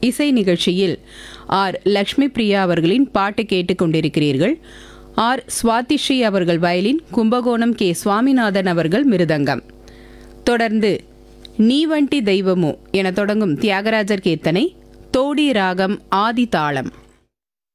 இசை நிகழ்ச்சியில் ஆர் லக்ஷ்மி பிரியா அவர்களின் பாட்டு கேட்டுக்கொண்டிருக்கிறீர்கள். ஆர் சுவாதிஸ்ரீ அவர்கள் வயலின், கும்பகோணம் கே சுவாமிநாதன் அவர்கள் மிருதங்கம். தொடர்ந்து நீ வண்டி தெய்வமோ என தொடங்கும் தியாகராஜர் கீர்த்தனை, தோடி ராகம் ஆதி தாளம்.